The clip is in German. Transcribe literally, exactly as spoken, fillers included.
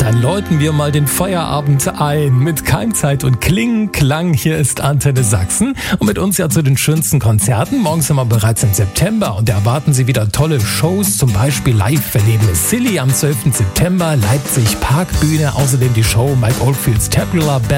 dann läuten wir mal den Feierabend ein mit Keimzeit und Kling Klang. Hier ist Antenne Sachsen und mit uns ja zu den schönsten Konzerten. Morgen sind wir bereits im September und da erwarten Sie wieder tolle Shows, zum Beispiel Live-Erlebnis Silly am zwölften September, Leipzig Parkbühne, außerdem die Show Mike Oldfields Tabular Band